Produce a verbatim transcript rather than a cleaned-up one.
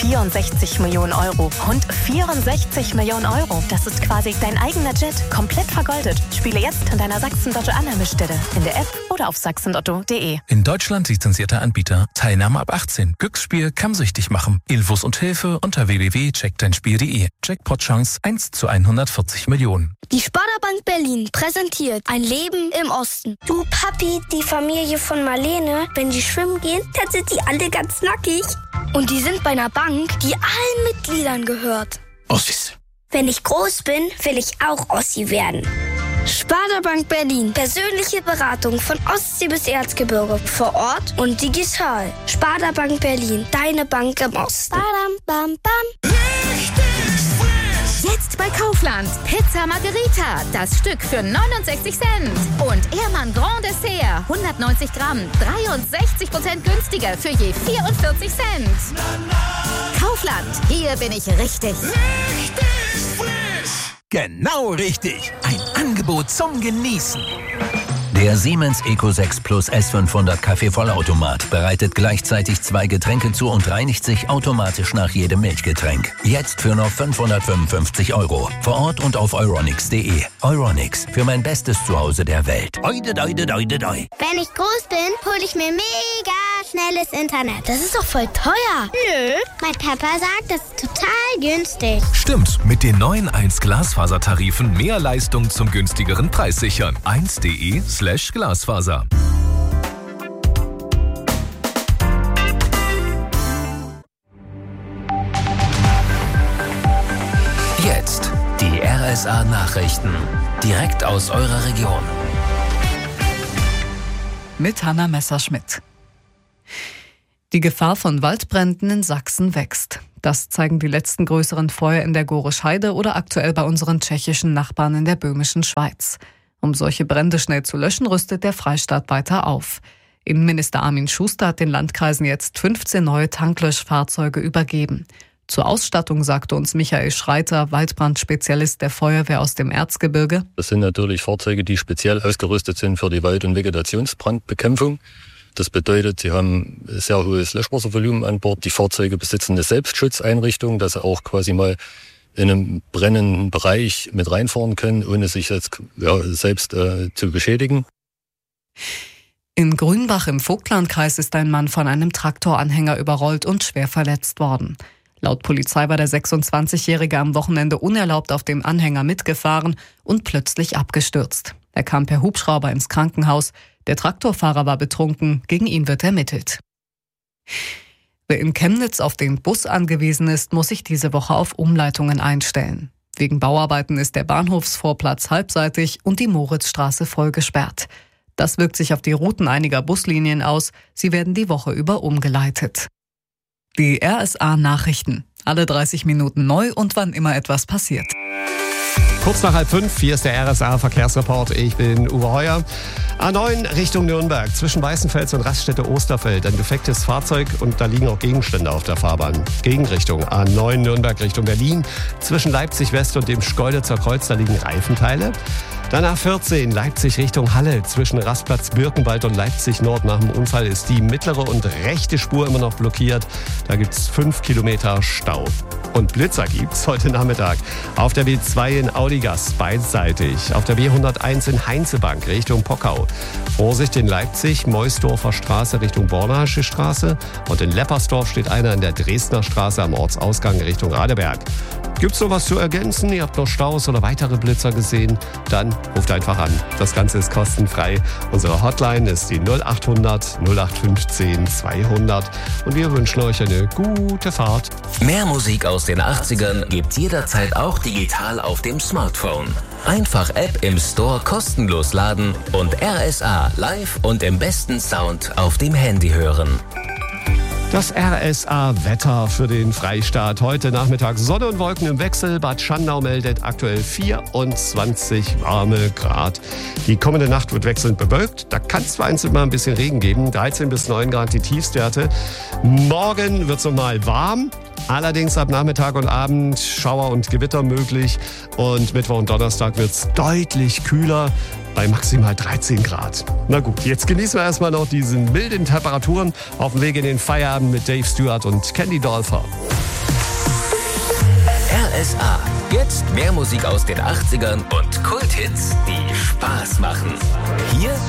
vierundsechzig Millionen Euro. Rund vierundsechzig Millionen Euro. Das ist quasi dein eigener Jet. Komplett vergoldet. Spiele jetzt an deiner Sachsen-Lotto-Annahmestelle. In der App oder auf sachsenlotto punkt de. In Deutschland lizenzierter Anbieter. Teilnahme ab achtzehn. Glücksspiel kann süchtig machen. Infos und Hilfe unter w w w punkt check dein spiel punkt de. Jackpot-Chance eins zu hundertvierzig Millionen. Die Sparda Bank Berlin präsentiert ein Leben im Osten. Du Papi, die Familie von Marlene, wenn die schwimmen gehen, dann sind die alle ganz nackig. Und die sind bei einer Bank, die allen Mitgliedern gehört. Ossis. Wenn ich groß bin, will ich auch Ossi werden. Sparda Bank Berlin. Persönliche Beratung von Ostsee bis Erzgebirge. Vor Ort und digital. Sparda Bank Berlin. Deine Bank im Osten. Badam, bam, bam. Jetzt bei Kaufland. Pizza Margherita. Das Stück für neunundsechzig Cent. Und Ehrmann Grand Dessert. hundertneunzig Gramm. dreiundsechzig Prozent günstiger für je vierundvierzig Cent. Kaufland. Hier bin ich richtig. Richtig frisch. Genau richtig. Ein Angebot zum Genießen. Der Siemens Eco sechs Plus S fünfhundert Kaffeevollautomat bereitet gleichzeitig zwei Getränke zu und reinigt sich automatisch nach jedem Milchgetränk. Jetzt für nur fünfhundertfünfundfünfzig Euro. Vor Ort und auf euronics punkt de. Euronics, für mein bestes Zuhause der Welt. Oide, oide, oide, oide. Wenn ich groß bin, hole ich mir mega schnelles Internet. Das ist doch voll teuer. Nö, mein Papa sagt, das ist total günstig. Stimmt, mit den neuen eins Glasfasertarifen mehr Leistung zum günstigeren Preis sichern. eins punkt de slash Glasfaser. Jetzt die R S A-Nachrichten. Direkt aus eurer Region. Mit Hanna Messerschmidt. Die Gefahr von Waldbränden in Sachsen wächst. Das zeigen die letzten größeren Feuer in der Gorisch Heide oder aktuell bei unseren tschechischen Nachbarn in der böhmischen Schweiz. Um solche Brände schnell zu löschen, rüstet der Freistaat weiter auf. Innenminister Armin Schuster hat den Landkreisen jetzt fünfzehn neue Tanklöschfahrzeuge übergeben. Zur Ausstattung sagte uns Michael Schreiter, Waldbrandspezialist der Feuerwehr aus dem Erzgebirge. Das sind natürlich Fahrzeuge, die speziell ausgerüstet sind für die Wald- und Vegetationsbrandbekämpfung. Das bedeutet, sie haben sehr hohes Löschwasservolumen an Bord. Die Fahrzeuge besitzen eine Selbstschutzeinrichtung, dass sie auch quasi mal in einem brennenden Bereich mit reinfahren können, ohne sich jetzt ja, selbst äh, zu beschädigen. In Grünbach im Vogtlandkreis ist ein Mann von einem Traktoranhänger überrollt und schwer verletzt worden. Laut Polizei war der sechsundzwanzigjährige am Wochenende unerlaubt auf dem Anhänger mitgefahren und plötzlich abgestürzt. Er kam per Hubschrauber ins Krankenhaus. Der Traktorfahrer war betrunken, gegen ihn wird ermittelt. Wer in Chemnitz auf den Bus angewiesen ist, muss sich diese Woche auf Umleitungen einstellen. Wegen Bauarbeiten ist der Bahnhofsvorplatz halbseitig und die Moritzstraße voll gesperrt. Das wirkt sich auf die Routen einiger Buslinien aus. Sie werden die Woche über umgeleitet. Die R S A-Nachrichten. Alle dreißig Minuten neu und wann immer etwas passiert. Kurz nach halb fünf, hier ist der R S A-Verkehrsreport. Ich bin Uwe Heuer. A neun Richtung Nürnberg, zwischen Weißenfels und Raststätte Osterfeld. Ein defektes Fahrzeug und da liegen auch Gegenstände auf der Fahrbahn. Gegenrichtung A neun Nürnberg Richtung Berlin. Zwischen Leipzig West und dem Schkeuditzer Kreuz, da liegen Reifenteile. Dann A vierzehn, Leipzig Richtung Halle. Zwischen Rastplatz Birkenwald und Leipzig Nord nach dem Unfall ist die mittlere und rechte Spur immer noch blockiert. Da gibt's fünf Kilometer Stau. Und Blitzer gibt's heute Nachmittag auf der B zwei in Audigast beidseitig, auf der B hunderteins in Heinzebank Richtung Pockau. Vorsicht in Leipzig, Meusdorfer Straße Richtung Bornasche Straße und in Leppersdorf steht einer in der Dresdner Straße am Ortsausgang Richtung Radeberg. Gibt's noch was zu ergänzen? Ihr habt noch Staus oder weitere Blitzer gesehen? Dann ruft einfach an. Das Ganze ist kostenfrei. Unsere Hotline ist die null acht hundert null acht fünfzehn zweihundert und wir wünschen euch eine gute Fahrt. Mehr Musik aus den achtzigern gibt's jederzeit auch digital auf dem Smartphone. Einfach App im Store kostenlos laden und R S A live und im besten Sound auf dem Handy hören. Das R S A-Wetter für den Freistaat. Heute Nachmittag Sonne und Wolken im Wechsel. Bad Schandau meldet aktuell vierundzwanzig warme Grad. Die kommende Nacht wird wechselnd bewölkt. Da kann es zwar einzeln mal ein bisschen Regen geben. dreizehn bis neun Grad die Tiefstwerte. Morgen wird es nochmal warm. Allerdings ab Nachmittag und Abend Schauer und Gewitter möglich. Und Mittwoch und Donnerstag wird es deutlich kühler. Bei maximal dreizehn Grad. Na gut, jetzt genießen wir erstmal noch diese milden Temperaturen auf dem Weg in den Feierabend mit Dave Stewart und Candy Dolfer. S A. Jetzt mehr Musik aus den achtzigern und Kulthits, die Spaß machen.